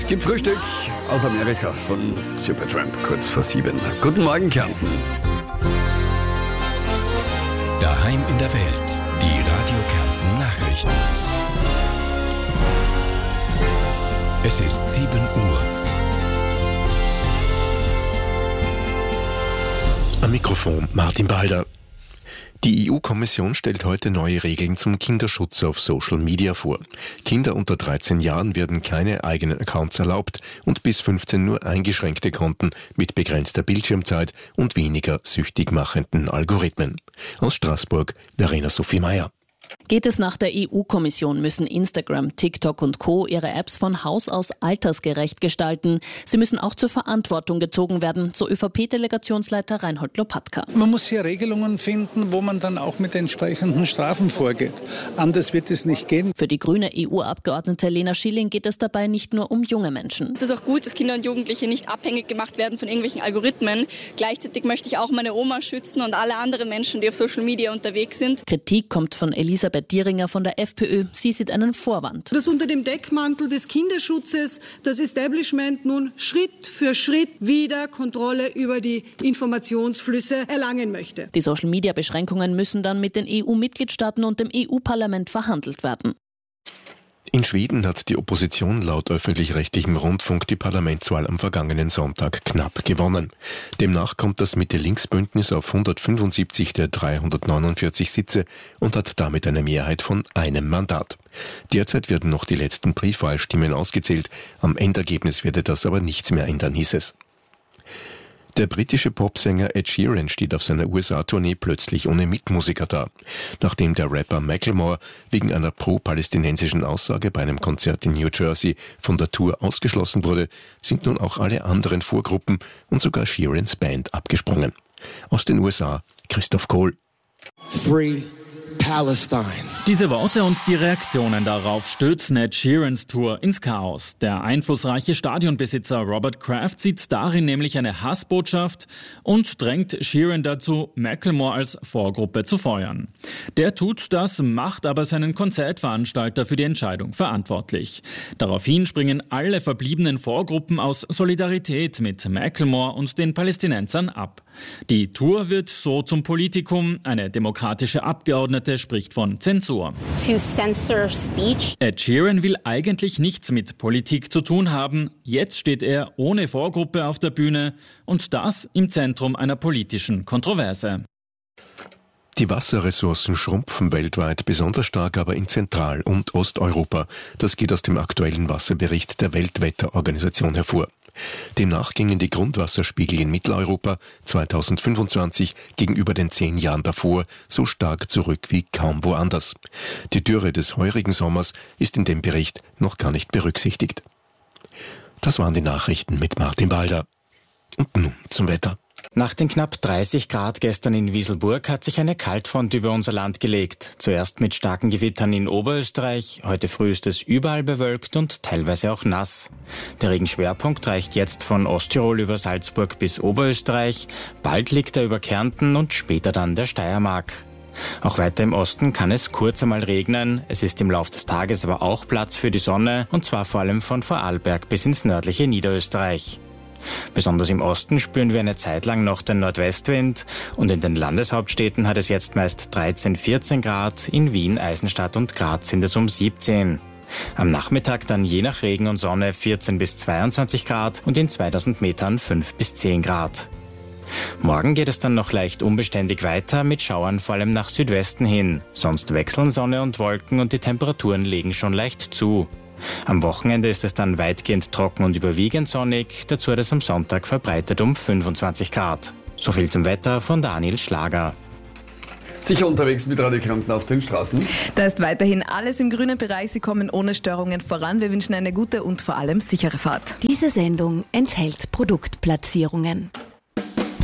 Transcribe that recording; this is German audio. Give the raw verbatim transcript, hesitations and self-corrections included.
Es gibt Frühstück aus Amerika von Supertramp, kurz vor sieben. Guten Morgen, Kärnten. Daheim in der Welt, die Radio Kärnten Nachrichten. Es ist sieben Uhr. Am Mikrofon Martin Balder. Die E U-Kommission stellt heute neue Regeln zum Kinderschutz auf Social Media vor. Kinder unter dreizehn Jahren werden keine eigenen Accounts erlaubt und bis fünfzehn nur eingeschränkte Konten mit begrenzter Bildschirmzeit und weniger süchtig machenden Algorithmen. Aus Straßburg, Verena Sophie Meyer. Geht es nach der E U-Kommission, müssen Instagram, TikTok und Co. ihre Apps von Haus aus altersgerecht gestalten. Sie müssen auch zur Verantwortung gezogen werden, so ÖVP-Delegationsleiter Reinhold Lopatka. Man muss hier Regelungen finden, wo man dann auch mit entsprechenden Strafen vorgeht. Anders wird es nicht gehen. Für die grüne E U-Abgeordnete Lena Schilling geht es dabei nicht nur um junge Menschen. Es ist auch gut, dass Kinder und Jugendliche nicht abhängig gemacht werden von irgendwelchen Algorithmen. Gleichzeitig möchte ich auch meine Oma schützen und alle anderen Menschen, die auf Social Media unterwegs sind. Kritik kommt von Elisabeth Dieringer von der FPÖ. Sie sieht einen Vorwand. Dass unter dem Deckmantel des Kinderschutzes das Establishment nun Schritt für Schritt wieder Kontrolle über die Informationsflüsse erlangen möchte. Die Social-Media-Beschränkungen müssen dann mit den E U-Mitgliedstaaten und dem E U-Parlament verhandelt werden. In Schweden hat die Opposition laut öffentlich-rechtlichem Rundfunk die Parlamentswahl am vergangenen Sonntag knapp gewonnen. Demnach kommt das Mitte-Links-Bündnis auf hundertfünfundsiebzig der dreihundertneunundvierzig Sitze und hat damit eine Mehrheit von einem Mandat. Derzeit werden noch die letzten Briefwahlstimmen ausgezählt. Am Endergebnis werde das aber nichts mehr ändern, hieß es. Der britische Popsänger Ed Sheeran steht auf seiner U S A-Tournee plötzlich ohne Mitmusiker da. Nachdem der Rapper Macklemore wegen einer pro-palästinensischen Aussage bei einem Konzert in New Jersey von der Tour ausgeschlossen wurde, sind nun auch alle anderen Vorgruppen und sogar Sheerans Band abgesprungen. Aus den U S A, Christoph Kohl. Free Palestine. Diese Worte und die Reaktionen darauf stürzen Ed Sheerans Tour ins Chaos. Der einflussreiche Stadionbesitzer Robert Kraft sieht darin nämlich eine Hassbotschaft und drängt Sheeran dazu, Macklemore als Vorgruppe zu feuern. Der tut das, macht aber seinen Konzertveranstalter für die Entscheidung verantwortlich. Daraufhin springen alle verbliebenen Vorgruppen aus Solidarität mit Macklemore und den Palästinensern ab. Die Tour wird so zum Politikum, eine demokratische Abgeordnete spricht von Zensur. To censor speech. Ed Sheeran will eigentlich nichts mit Politik zu tun haben. Jetzt steht er ohne Vorgruppe auf der Bühne und das im Zentrum einer politischen Kontroverse. Die Wasserressourcen schrumpfen weltweit, besonders stark aber in Zentral- und Osteuropa. Das geht aus dem aktuellen Wasserbericht der Weltwetterorganisation hervor. Demnach gingen die Grundwasserspiegel in Mitteleuropa zweitausendfünfundzwanzig gegenüber den zehn Jahren davor so stark zurück wie kaum woanders. Die Dürre des heurigen Sommers ist in dem Bericht noch gar nicht berücksichtigt. Das waren die Nachrichten mit Martin Balder. Und nun zum Wetter. Nach den knapp dreißig Grad gestern in Wieselburg hat sich eine Kaltfront über unser Land gelegt. Zuerst mit starken Gewittern in Oberösterreich, heute früh ist es überall bewölkt und teilweise auch nass. Der Regenschwerpunkt reicht jetzt von Osttirol über Salzburg bis Oberösterreich, bald liegt er über Kärnten und später dann der Steiermark. Auch weiter im Osten kann es kurz einmal regnen, es ist im Lauf des Tages aber auch Platz für die Sonne und zwar vor allem von Vorarlberg bis ins nördliche Niederösterreich. Besonders im Osten spüren wir eine Zeit lang noch den Nordwestwind und in den Landeshauptstädten hat es jetzt meist dreizehn, vierzehn Grad, in Wien, Eisenstadt und Graz sind es um siebzehn. Am Nachmittag dann je nach Regen und Sonne vierzehn bis zweiundzwanzig Grad und in zweitausend Metern fünf bis zehn Grad. Morgen geht es dann noch leicht unbeständig weiter mit Schauern vor allem nach Südwesten hin. Sonst wechseln Sonne und Wolken und die Temperaturen legen schon leicht zu. Am Wochenende ist es dann weitgehend trocken und überwiegend sonnig, dazu hat es am Sonntag verbreitet um fünfundzwanzig Grad. So viel zum Wetter von Daniel Schlager. Sicher unterwegs mit Radio Kärnten auf den Straßen. Da ist weiterhin alles im grünen Bereich. Sie kommen ohne Störungen voran. Wir wünschen eine gute und vor allem sichere Fahrt. Diese Sendung enthält Produktplatzierungen.